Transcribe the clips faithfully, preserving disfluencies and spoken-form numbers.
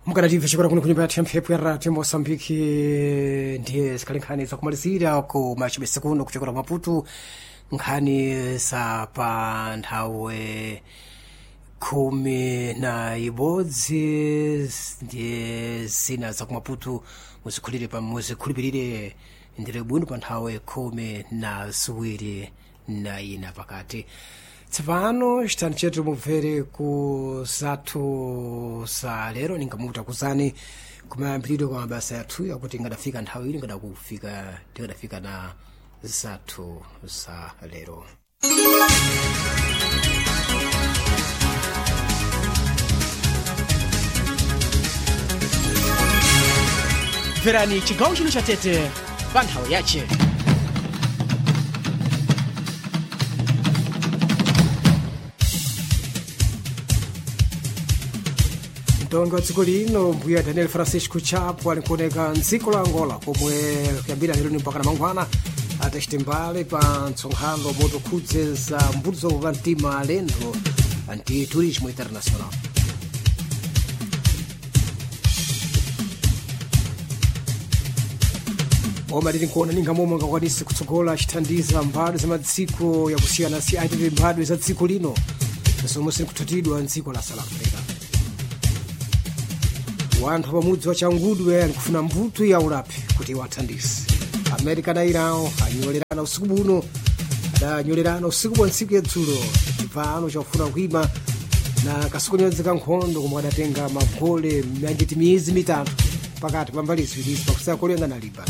mukadativi chikora kuno kunyumba yathu yamphepo ya radio Mosambiki ndiye zikhali nkhani zakumalizira ku machibese kuno kuchokera Maputo, nkhani za pa nthawe khumi na ibodzi ndiye zina za ku Maputo muzikhulire pa muzikhulupirire ndire bwino pa nthawe khumi na ziwiri na ina pakati. Tsopano chitani chetu mubvere ku zathu za lero ningamuta kuzani kumayambiriro kwa mabasa yathu yakuti ingadafika nthawi ili ingadakufika tingadafika na zathu za lero. Verani chigawo chino cha Tete pa nthawi yache. Mtongo wa dziko lino mbuya Daniel Francisco Chapo alikuoneka mdziko la Angola pomwe kuyambira lero mpaka na mangwana atachite mbali pa msonkhano motokhudze za mbudzo wa mtima alendo anti turismo international. Boma lili nkuona ninga momwe ngakwanisi kutsogola chithandiza mbadwe za madziko ya kusiyana si aiteve mbadwe za dziko lino zomwe zikuthatidwa mdziko la South Africa. Wanthu pamudzi wa Changudwe alikufuna mbuto ya ulapi kuti wathandize. America na Iran anyolerana usiku buno adanyolerana usiku bwa ntsiku yadzulo chipano chakufuna kuima na kasukunyodzeka nkhondo komwe adatenga magole miyanditi miyezi mitatu pakati pa mbali ziwiri pakusaya kolenga na Libya.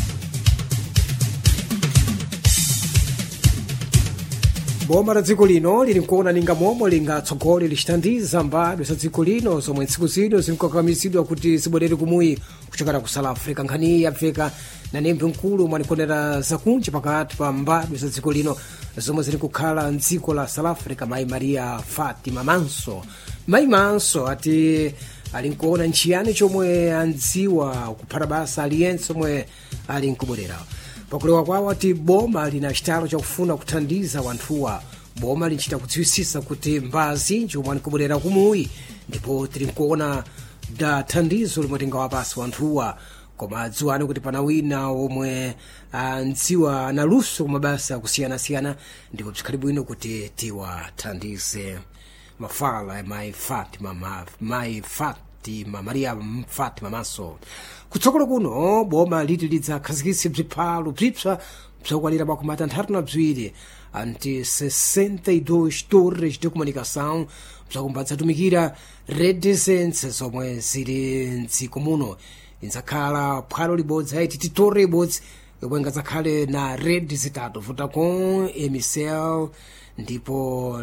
Boma la dziko lino lili nkuona ninga momwe lingatsogole lichithandiza mbadwe za dziko lino zomwe ntsiku zino zinkakamizidwa kuti zibwerere kumuyi kuchokera ku South Africa. Nkhani yabveka na nembe mkulu mwanikonera zakunja pakati pa mbadwe za dziko lino zomwe zili kukhala mdziko la South Africa. Mayi Maria Fatima Manso Mayi Manso ati ali nkuona nchiyani chomwe andziwa kuphata basa aliyense omwe ali nkubwerera. Pakulewa kwawo ati boma lina chitalo chakufuna kuthandiza wanthuwa. Boma linchita kudziwisisa kuti mbazi chomwe anikubwerera kumuyi ndipo tili nkuona da thandizo lomwe tingawapasi wanthuwa, koma adziwani kuti pana wina omwe andziwa analuso kumabasa kusiyana-siyana ndipo bzikhali bwino kuti tiwathandize. Mafala ya Mayi Fatima ma, Mayi Fatima Maria Fatima Manso. Kutsogolo kuno boma liti lidzakhazikitse bziphalu bzipsa bzakwanira makumi atatu na bziwiri anti sessenta e dois torres de comunicação bzakumbazatumikira redesense zomwe zili mdziko muno. Inzakhala phwalo libodzi aiti titorre ibodzi yomwe ingadzakhale na redi zitatu Vodacom, M C L ndipo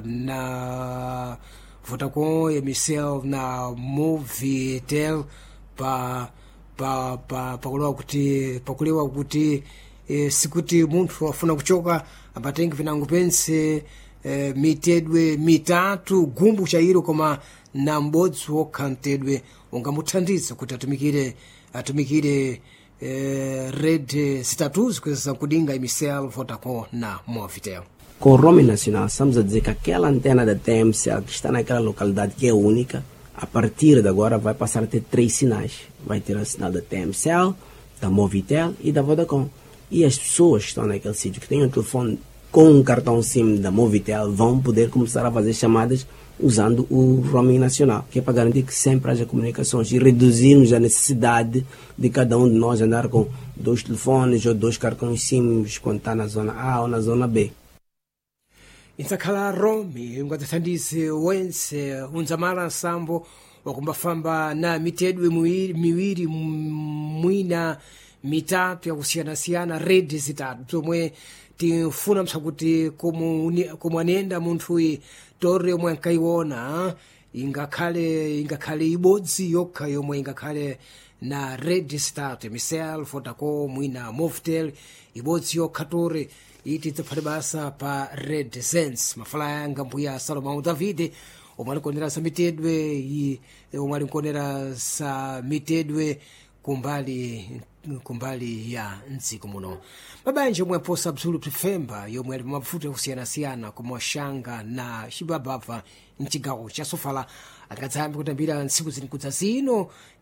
na Vodacom, M C L na Movitel pa pa pa pakulewa kuti pakulewa kuti e, sikuti munthu afuna kuchoka apatenga vinango pense e, mitedwe mitatu gumbu chairo koma na mbodzi wokhantedwe ungamuthandiza kuti atumikire atumikire e, red status kweza kudinga M C L, Vodacom na Movitel. Com o roaming nacional, estamos a dizer que aquela antena da T M C L que está naquela localidade que é única, a partir de agora vai passar a ter três sinais. Vai ter o sinal da T M C L, da Movitel e da Vodacom. E as pessoas que estão naquele sítio, que têm um telefone com um cartão SIM da Movitel, vão poder começar a fazer chamadas usando o roaming nacional, que é para garantir que sempre haja comunicações e reduzirmos a necessidade de cada um de nós andar com dois telefones ou dois cartões SIM quando está na zona A ou na zona B. Inzakhala romi ungathandize wense unzamala nsambo wakumbafamba na mitedwe miwiri, miwiri mwina mitatu ya kusiyana-siyana redi zitatu zomwe tifuna msakuti komu anenda munthu torre yomwe ankaiona ingakhale ingakhale ibodzi yokha yomwe ingakhale na redi zitatu M C L, Vodacom mwina Movitel ibodzi yokha torre iti tsapfale basa pa red sense. Mafala yanga mbuya Salomão Davide omwe alikonera sa mitedwe omwe alikonera sa mitedwe kumbali kumbali ya ndziko muno. Mabanja omwe aposa bzulu pfemba yomwe ali mafuta kusiyana-siyana koma Xanga na Xibabava mchigawo cha Sofala atikadzambi kutambira ntsiku zinikudza zino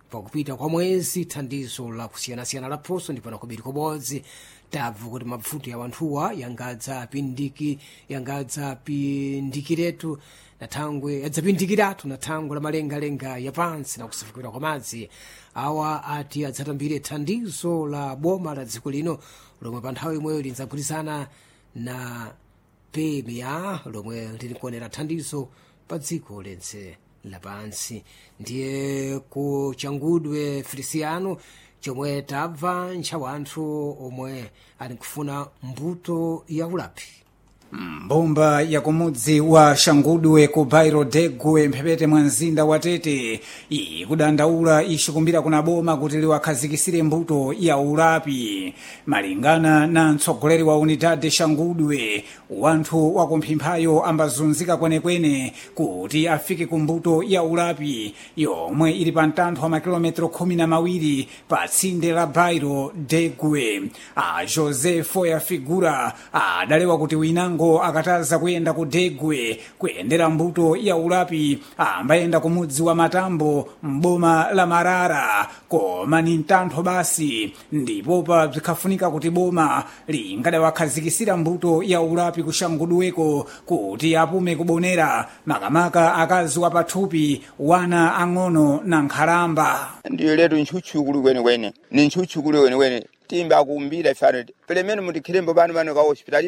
pakupita kwa mwezi thandizo la kusiyanasiyana la phoso ndi pana kubiri kobodzi tabva kuti mavuto ya wanthuwa yangadza pindiki yangadza pindikiretu na thangwe yadzapindikiratu na thangwe la malengalenga ya pansi na kusefukira kwa madzi awa ati adzatambire thandizo la boma la dziko lino lomwe pa nthawi imweyo lidzagwirizana na P M A lomwe lilikuonera thandizo pa dziko lense lapansi. Ndiye ku Changudwe Feliciano chomwe tabva ntchawanthu omwe ali kufuna mbuto ya ulapi. Mbomba ya kumudzi wa Changudwe ku Bairo Degwe mphepete mwa mzinda wa Tete ikudandaula ikukumbira kuna boma kuti liwakhazikitsire mbuto ya ulapi. Malingana na mtsogoleri wa Unidade Changudwe, wanthu wakumphimphayo ambazunzika kwenekwene kuti afike ku mbuto ya ulapi yomwe ili pa mtantho wa makilometro khumi na mawiri pa tsinde la Bairo Degwe. A Joseph ya Figura adalewa kuti winango akataza kuyenda ku Degwe kuyendera mbuto ya ulapi ambayenda ku mudzi wa Matambo mboma la Marara koma ni mtantho basi ndipo pa zikhafunika kuti boma lingadawakhazikitsira mbuto ya ulapi ku Changudweko kuti apume kubonera makamaka akazi wa pathupi wana ang'ono na nkhalamba. Ndiyo letu ntchuchukulu kwenekwene ni ntchuchukulu kwenekwene timba kumbira ifane pelemene mutikhirembo banu bano ka hospitali